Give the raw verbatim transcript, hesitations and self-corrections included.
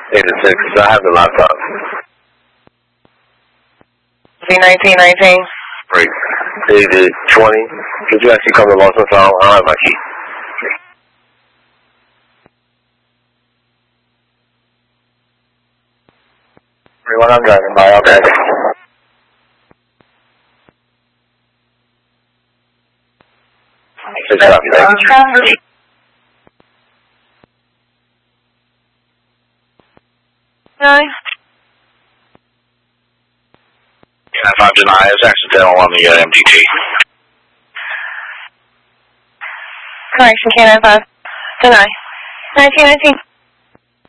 eight to six. I have the laptop. Z nineteen nineteen. Great. eight to twenty. Could you actually come to Lawson? So I don't, I don't have my key. Everyone I'm driving by, okay. Good job, thank you. Nine. nine five deny is accidental on the uh, M D T. Correction, K nine five. Deny. nineteen nineteen.